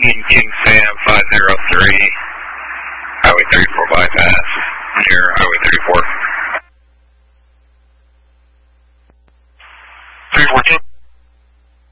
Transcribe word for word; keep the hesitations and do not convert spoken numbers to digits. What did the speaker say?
nineteen King Sam five zero three, Highway thirty-four bypass, near Highway thirty-four.